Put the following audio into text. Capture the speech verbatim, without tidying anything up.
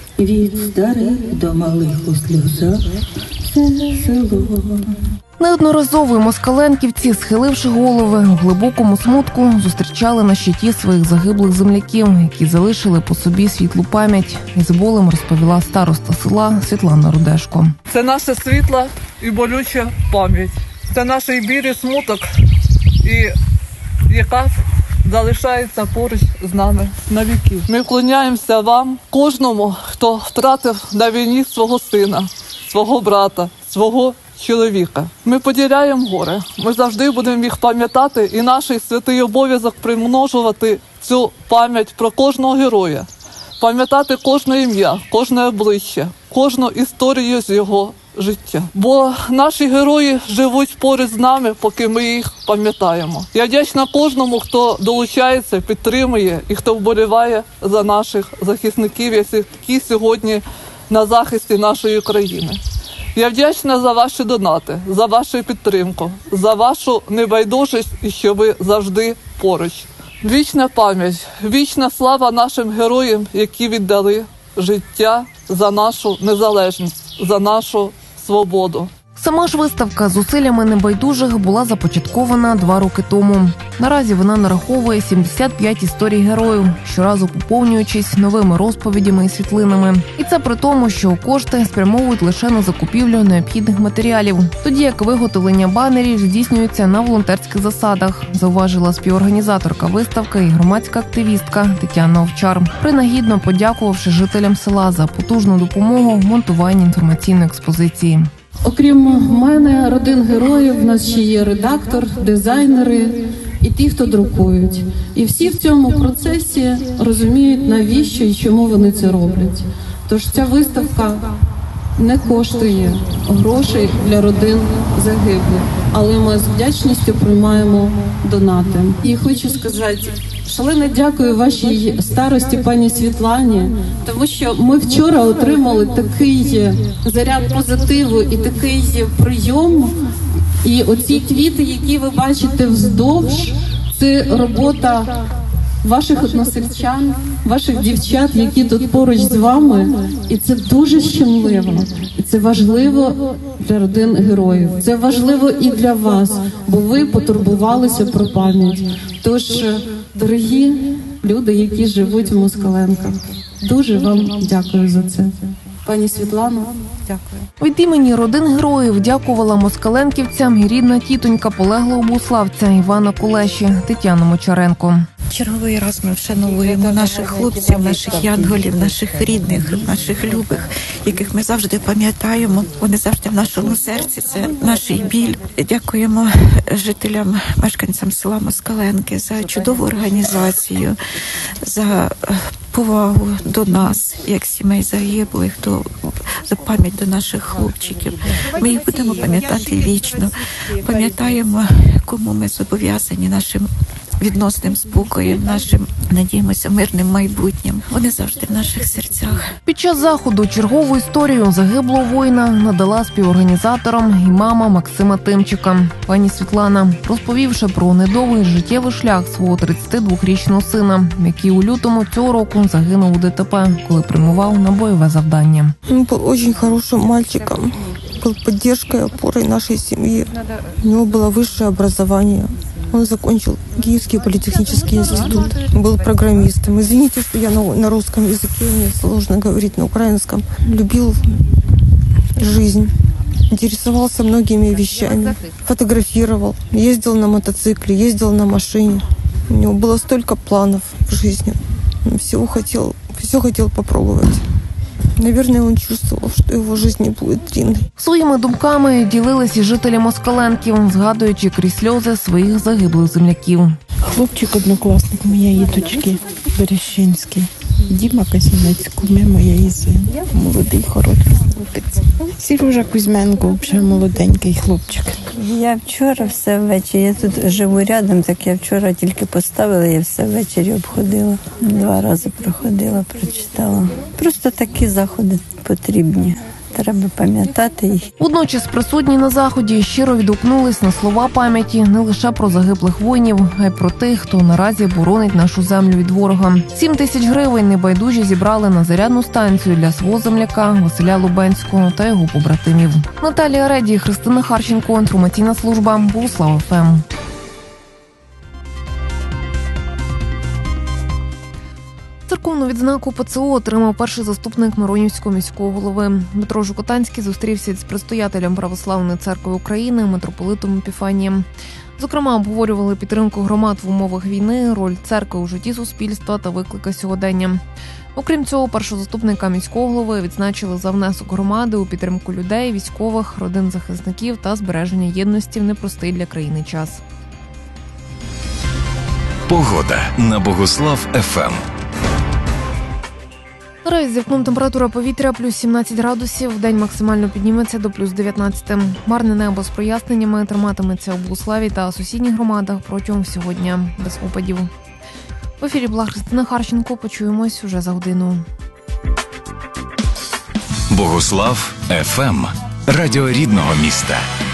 Від старих до малих у сльозах це село. Неодноразово москаленківці, схиливши голови, у глибокому смутку зустрічали на щиті своїх загиблих земляків, які залишили по собі світлу пам'ять. Із болем розповіла староста села Світлана Рудешко. Це наша світла і болюча пам'ять. Це наш біль і смуток, і яка залишається поруч з нами на віки. Ми вклоняємося вам, кожному, хто втратив на війні свого сина, свого брата, свого чоловіка. Ми поділяємо горе. Ми завжди будемо їх пам'ятати, і наш святий обов'язок примножувати цю пам'ять про кожного героя. Пам'ятати кожне ім'я, кожне обличчя, кожну історію з його життя. Бо наші герої живуть поряд з нами, поки ми їх пам'ятаємо. Я вдячна кожному, хто долучається, підтримує і хто вболіває за наших захисників, які сьогодні на захисті нашої країни. Я вдячна за ваші донати, за вашу підтримку, за вашу небайдужість і що ви завжди поруч. Вічна пам'ять, вічна слава нашим героям, які віддали життя за нашу незалежність, за нашу свободу. Сама ж виставка зусиллями небайдужих була започаткована два роки тому. Наразі вона нараховує сімдесят п'ять історій героїв, щоразу поповнюючись новими розповідями і світлинами. І це при тому, що кошти спрямовують лише на закупівлю необхідних матеріалів, тоді як виготовлення банерів здійснюється на волонтерських засадах, зауважила співорганізаторка виставки і громадська активістка Тетяна Овчар, принагідно подякувавши жителям села за потужну допомогу в монтуванні інформаційної експозиції. Окрім мене, родин героїв, в нас ще є редактор, дизайнери і ті, хто друкують. І всі в цьому процесі розуміють, навіщо і чому вони це роблять. Тож ця виставка не коштує грошей для родин загиблих, але ми з вдячністю приймаємо донати. І хочу сказати, шалено дякую вашій старості, пані Світлані, тому що ми вчора отримали такий заряд позитиву і такий прийом. І оці квіти, які ви бачите вздовж, це робота ваших односельчан, ваших дівчат, які тут поруч з вами. І це дуже щемливо. І це важливо для родин героїв. Це важливо і для вас, бо ви потурбувалися про пам'ять. Тож, дорогі люди, які живуть в Москаленках, дуже вам дякую за це. Пані Світлано, дякую. Від імені родин героїв дякувала москаленківцям і рідна тітонька полеглого буславця Івана Кулеші Тетяна Мочаренко. Черговий раз ми вшановуємо наших хлопців, наших янголів, наших рідних, наших любих, яких ми завжди пам'ятаємо. Вони завжди в нашому серці, це наш біль. Дякуємо жителям, мешканцям села Москаленки за чудову організацію, за повагу до нас, як сімей загиблих, до, за пам'ять до наших хлопчиків. Ми їх будемо пам'ятати вічно. Пам'ятаємо, кому ми зобов'язані нашим відносним спокоєм, нашим, надіємося, мирним майбутнім. Вони завжди в наших серцях. Під час заходу чергову історію загиблого воїна надала співорганізаторам і мама Максима Тимчика. Пані Світлана, розповівши про недовгий життєвий шлях свого тридцятидвохрічного сина, який у лютому цього року загинув у ДТП, коли прямував на бойове завдання. Він був дуже хорошим мальчиком, був підтримкою, опорою нашої сім'ї. У нього було вищее образование. Он закончил Киевский политехнический институт, был программистом. Извините, что я на, на русском языке, мне сложно говорить на украинском. Любил жизнь, интересовался многими вещами, фотографировал, ездил на мотоцикле, ездил на машине. У него было столько планов в жизни. Он всего хотел, все хотел попробовать. Наверное, он чувствовал, що його життя не буде длинною. Своїми думками ділилися жителі Москаленків, згадуючи крізь сльози своїх загиблих земляків. Хлопчик однокласник моєї дочки Берещинський. Діма Казінець, куме моєї син. Молодий, хороший хлопець. Сережа Кузьменко, вже молоденький хлопчик. Я вчора все ввечері, я тут живу рядом, так я вчора тільки поставила, я все ввечері обходила. Два рази проходила, прочитала. Просто такі заходи потрібні. треба пам'ятати їх. Водночас присутні на заході щиро відгукнулись на слова пам'яті не лише про загиблих воїнів, а й про тих, хто наразі боронить нашу землю від ворога. Сім тисяч гривень небайдужі зібрали на зарядну станцію для свого земляка Василя Лубенського та його побратимів. Наталія Реді, Христина Харченко, інформаційна служба Богуслав еф ем. Церковну відзнаку ПЦУ отримав перший заступник Миронівського міського голови. Дмитро Жукотанський зустрівся з предстоятелем Православної церкви України митрополитом Епіфанієм. Зокрема, обговорювали підтримку громад в умовах війни, роль церкви у житті суспільства та виклики сьогодення. Окрім цього, першого заступника міського голови відзначили за внесок громади у підтримку людей, військових, родин захисників та збереження єдності в непростий для країни час. Погода на Богуслав еф ем. Наразі за вікном температура повітря плюс сімнадцять градусів, вдень максимально підніметься до плюс дев'ятнадцять. Хмарне небо з проясненнями триматиметься у Богуславі та сусідніх громадах протягом всього дня, без опадів. В ефірі була Христина Харченко, почуємось уже за годину. Богуслав еф ем. Радіо рідного міста.